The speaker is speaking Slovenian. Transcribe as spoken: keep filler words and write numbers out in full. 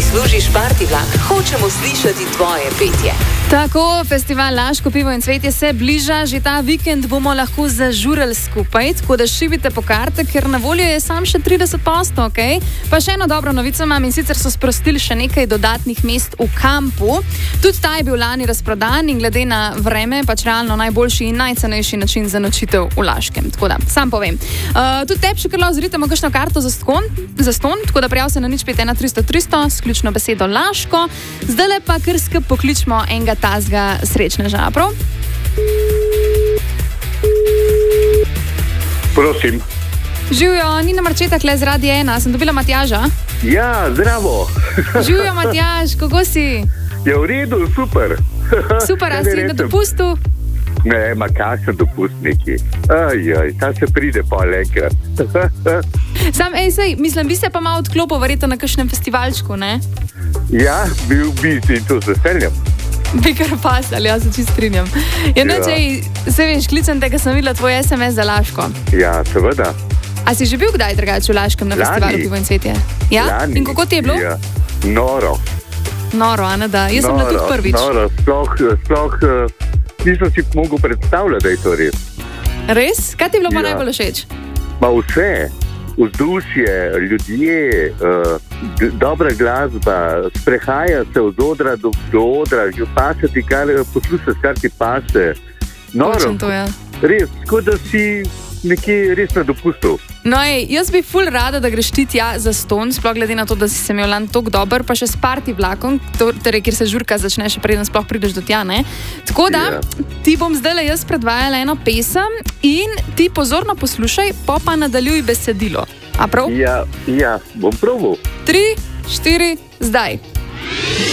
zaslužiš party vlak, hočemo slišati tvoje petje. Tako, festival Laško pivo in cvetje se bliža, že ta vikend bomo lahko zažurali skupaj, tako da šibite po karte, ker na voljo je sam še trideset posto, ok? Pa še eno dobro novico imam in sicer so sprostili še nekaj dodatnih mest v kampu. Tudi ta je bil lani razprodan in glede na vreme pač realno najboljši in najcenejši način za nočitev v Laškem. Tako da, sam povem. Uh, tudi tebi še kar lahko zritemo kakšno karto za ston, za ston, tako da prijav se na nič pet ena tristo tristo, sključno besedo Laško. Zdajle pa kar skup pokličmo enega tazga srečneža, prav? Prosim. Živjo, Nina Marčeta, kle z Radia ena, sem dobila Matjaža. Ja, zdravo. Živjo, Matjaž, kako si? Je v redu, super. Super, a si na dopustu? Ne, ma kakšen dopust neki. Ajaj, ta se pride pa enkrat. Sam, ej, sej, mislim, bi se pa malo odklopil verjetno na kakšnem festivalčku, ne? Ja, bil bi in to z veseljem. Bi kar pasali, jaz se čist strinjam. Ja, no, če se veš, klicam te, ker sem videla tvoj es em es za Laško. Ja, seveda. A si že bil kdaj drugače v Laškem na Lani. festivalu Pivo in cvetje? Ja? Lani. In kako ti je bilo? Ja. Noro. Noro, a ne da. Jaz sem bila tudi prvič. Noro, sploh, sploh uh, nisem si mogel predstavljati, da je to res. Res? Kaj ti je bilo pa Ja. najbolj všeč? Ma vse, vzdušje, ljudje, uh, g- dobra glasba, sprehaja se od odra do, do odra, paše ti kar, poslušaš, kar ti paše. Noro, Točno to, ja. res, kot da si nekje res na dopustu. No, ej, jaz bi ful rada, da greš ti tja za ston, sploh glede na to, da si se imel lan tok dober, pa še s party vlakom, to- torej, kjer se žurka začne, še preden sploh prideš do tja, ne? Tako da, Ja. ti bom zdajle jaz predvajala eno pesem in ti pozorno poslušaj, pa pa nadaljuj besedilo. A prav? Ja, ja, bom probal. Tri, štiri, zdaj.